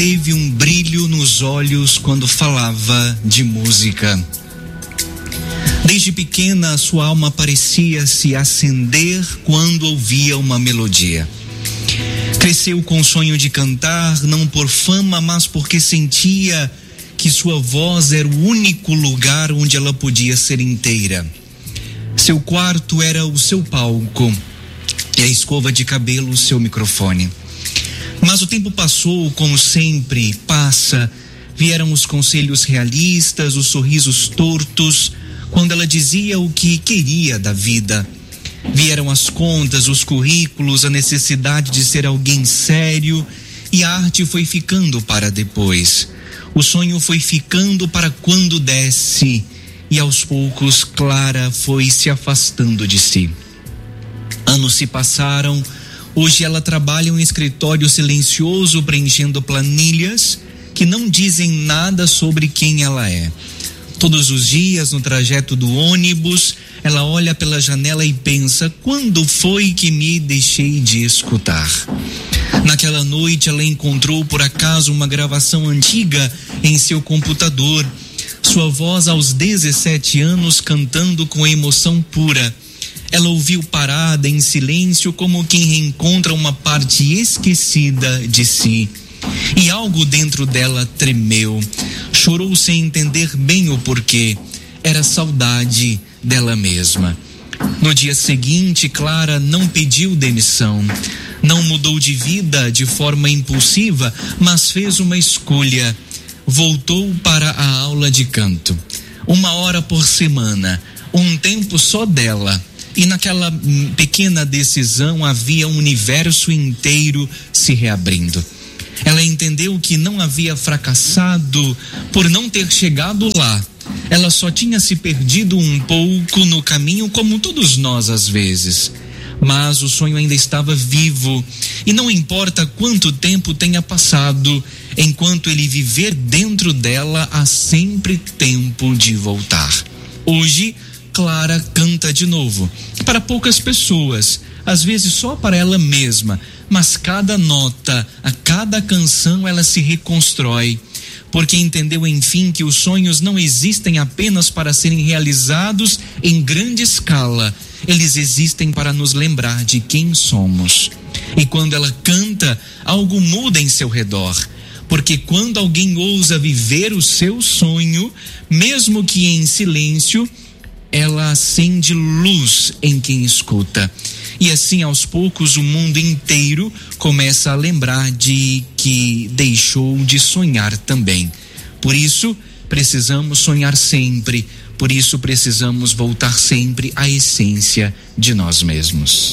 teve um brilho nos olhos quando falava de música. Desde pequena, sua alma parecia se acender quando ouvia uma melodia. Cresceu com o sonho de cantar, não por fama, mas porque sentia que sua voz era o único lugar onde ela podia ser inteira. Seu quarto era o seu palco e a escova de cabelo o seu microfone. Mas o tempo passou, como sempre passa. Vieram os conselhos realistas, os sorrisos tortos, quando ela dizia o que queria da vida. Vieram as contas, os currículos, a necessidade de ser alguém sério, e a arte foi ficando para depois. O sonho foi ficando para quando desse, e aos poucos Clara foi se afastando de si. Anos se passaram. Hoje ela trabalha em um escritório silencioso, preenchendo planilhas que não dizem nada sobre quem ela é. Todos os dias, no trajeto do ônibus, ela olha pela janela e pensa: quando foi que me deixei de escutar? Naquela noite, ela encontrou por acaso uma gravação antiga em seu computador. Sua voz aos 17 anos cantando com emoção pura. Ela ouviu parada em silêncio, como quem reencontra uma parte esquecida de si. E algo dentro dela tremeu. Chorou sem entender bem o porquê. Era saudade dela mesma. No dia seguinte, Clara não pediu demissão. Não mudou de vida de forma impulsiva, mas fez uma escolha. Voltou para a aula de canto. 1 hora por semana. Um tempo só dela. E naquela pequena decisão havia um universo inteiro se reabrindo. Ela entendeu que não havia fracassado por não ter chegado lá. Ela só tinha se perdido um pouco no caminho, como todos nós às vezes. Mas o sonho ainda estava vivo. E não importa quanto tempo tenha passado, enquanto ele viver dentro dela, há sempre tempo de voltar. Hoje, Clara canta de novo, para poucas pessoas, às vezes só para ela mesma, mas cada nota, a cada canção ela se reconstrói, porque entendeu enfim que os sonhos não existem apenas para serem realizados em grande escala, eles existem para nos lembrar de quem somos. E quando ela canta, algo muda em seu redor, porque quando alguém ousa viver o seu sonho, mesmo que em silêncio, ela acende luz em quem escuta. E assim, aos poucos, o mundo inteiro começa a lembrar de que deixou de sonhar também. Por isso, precisamos sonhar sempre. Por isso, precisamos voltar sempre à essência de nós mesmos.